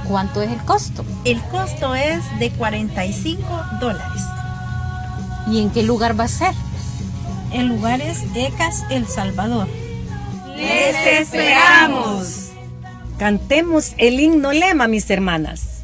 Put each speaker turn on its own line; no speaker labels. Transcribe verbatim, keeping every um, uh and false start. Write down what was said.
cuánto es el costo?
El costo es de cuarenta y cinco dólares.
¿Y en qué lugar va a ser?
El lugar es ECAS El Salvador.
¡Les esperamos!
Cantemos el himno lema, mis hermanas.